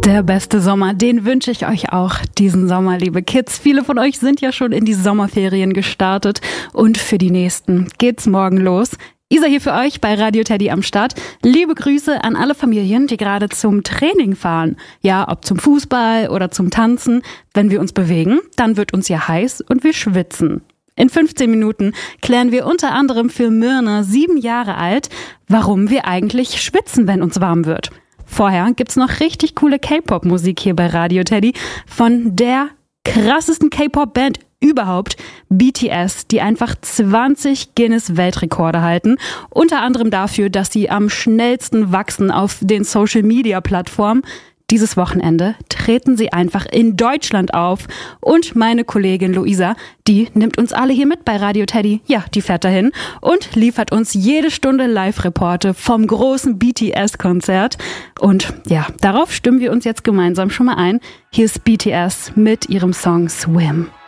Der beste Sommer, den wünsche ich euch auch diesen Sommer, liebe Kids. Viele von euch sind ja schon in die Sommerferien gestartet und für die nächsten geht's morgen los. Isa hier für euch bei Radio Teddy am Start. Liebe Grüße an alle Familien, die gerade zum Training fahren. Ja, ob zum Fußball oder zum Tanzen. Wenn wir uns bewegen, dann wird uns ja heiß und wir schwitzen. In 15 Minuten klären wir unter anderem für Myrna, 7 Jahre alt, warum wir eigentlich schwitzen, wenn uns warm wird. Vorher gibt's noch richtig coole K-Pop-Musik hier bei Radio Teddy von der krassesten K-Pop-Band überhaupt, BTS, die einfach 20 Guinness-Weltrekorde halten. Unter anderem dafür, dass sie am schnellsten wachsen auf den Social-Media-Plattformen. Dieses Wochenende treten sie einfach in Deutschland auf. Und meine Kollegin Luisa, die nimmt uns alle hier mit bei Radio Teddy. Ja, die fährt dahin und liefert uns jede Stunde Live-Reporte vom großen BTS-Konzert. Und ja, darauf stimmen wir uns jetzt gemeinsam schon mal ein. Hier ist BTS mit ihrem Song Swim.